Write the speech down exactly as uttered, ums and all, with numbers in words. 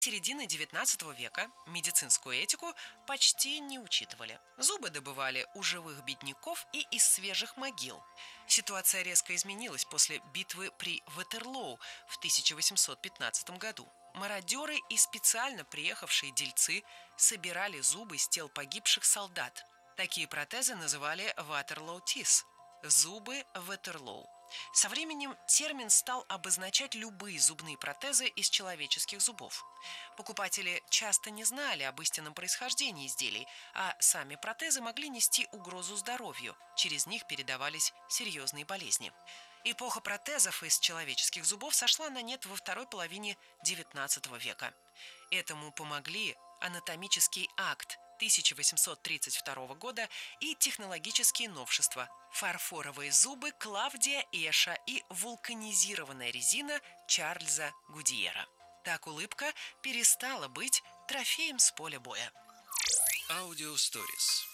Середины девятнадцатого века медицинскую этику почти не учитывали. Зубы добывали у живых бедняков и из свежих могил. Ситуация резко изменилась после битвы при Ватерлоу в тысяча восемьсот пятнадцатом году. Мародеры и специально приехавшие дельцы собирали зубы с тел погибших солдат. Такие протезы называли Waterloo Teeth – зубы Ватерлоу. Со временем термин стал обозначать любые зубные протезы из человеческих зубов. Покупатели часто не знали об истинном происхождении изделий, а сами протезы могли нести угрозу здоровью, через них передавались серьезные болезни. Эпоха протезов из человеческих зубов сошла на нет во второй половине девятнадцатого века. Этому помогли анатомический акт тысяча восемьсот тридцать второго года и технологические новшества – фарфоровые зубы Клавдия Эша и вулканизированная резина Чарльза Гудьера. Так улыбка перестала быть трофеем с поля боя. Аудио Stories.